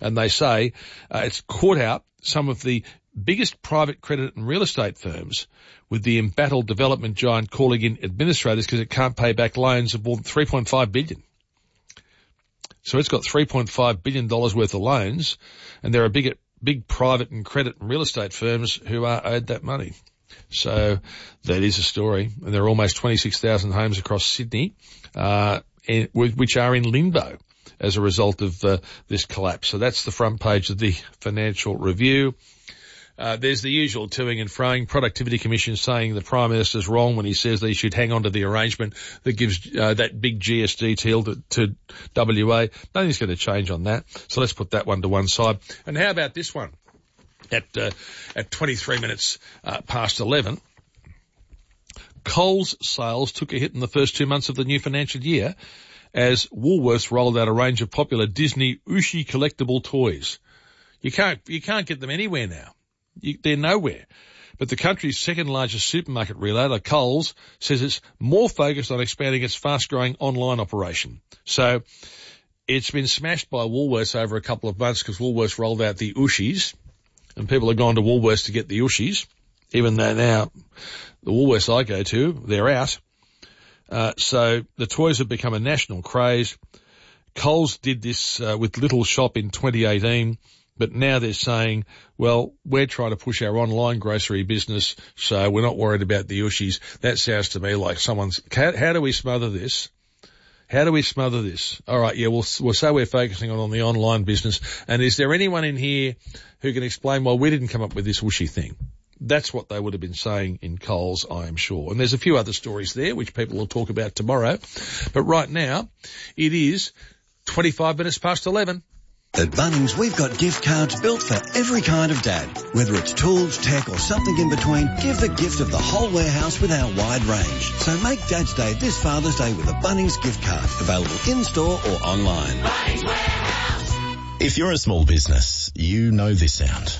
And they say it's caught out some of the biggest private credit and real estate firms, with the embattled development giant calling in administrators because it can't pay back loans of more than $3.5 billion. So it's got $3.5 billion worth of loans, and there are big private and credit and real estate firms who are owed that money. So that is a story. And there are almost 26,000 homes across Sydney, which are in limbo as a result of this collapse. So that's the front page of the Financial Review. There's the usual toing and froing. Productivity Commission saying the Prime Minister's wrong when he says they should hang on to the arrangement that gives that big GST deal to WA. Nothing's going to change on that. So let's put that one to one side. And how about this one? At 23 minutes past 11, Coles sales took a hit in the first 2 months of the new financial year as Woolworths rolled out a range of popular Disney Ooshie collectible toys. You can't get them anywhere now. They're nowhere. But the country's second largest supermarket retailer, Coles, says it's more focused on expanding its fast-growing online operation. So it's been smashed by Woolworths over a couple of months because Woolworths rolled out the Ooshies, and people have gone to Woolworths to get the Ooshies, even though now the Woolworths I go to, they're out. So the toys have become a national craze. Coles did this with Little Shop in 2018. But now they're saying, well, we're trying to push our online grocery business, so we're not worried about the Ooshies. That sounds to me like someone's, how do we smother this? How do we smother this? All right, yeah, we'll say we're focusing on the online business. And is there anyone in here who can explain why we didn't come up with this Ooshie thing? That's what they would have been saying in Coles, I am sure. And there's a few other stories there which people will talk about tomorrow. But right now, it is 25 minutes past 11. At Bunnings, we've got gift cards built for every kind of dad. Whether it's tools, tech or something in between, give the gift of the whole warehouse with our wide range. So make Dad's Day this Father's Day with a Bunnings gift card. Available in-store or online. Bunnings Warehouse. If you're a small business, you know this sound.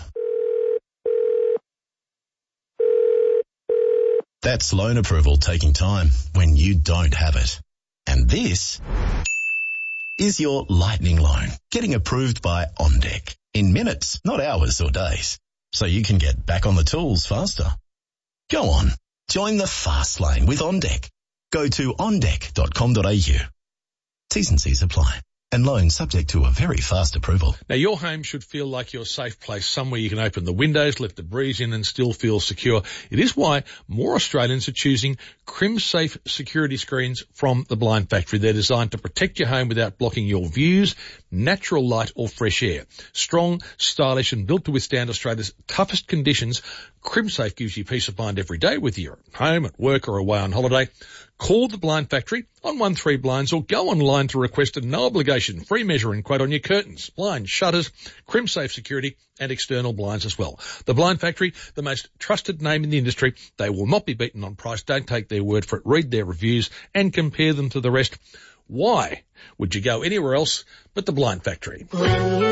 That's loan approval taking time when you don't have it. And this is your lightning loan getting approved by OnDeck in minutes, not hours or days, so you can get back on the tools faster. Go on, join the fast lane with OnDeck. Go to ondeck.com.au. T's and C's apply. And loans subject to a very fast approval. Now, your home should feel like your safe place, somewhere you can open the windows, let the breeze in and still feel secure. It is why more Australians are choosing CrimSafe security screens from The Blind Factory. They're designed to protect your home without blocking your views, natural light or fresh air. Strong, stylish and built to withstand Australia's toughest conditions, CrimSafe gives you peace of mind every day, whether you're at home, at work or away on holiday. Call The Blind Factory on 13 Blinds or go online to request a no-obligation free measure and quote on your curtains, blinds, shutters, CrimSafe security and external blinds as well. The Blind Factory, the most trusted name in the industry. They will not be beaten on price. Don't take their word for it. Read their reviews and compare them to the rest. Why would you go anywhere else but The Blind Factory?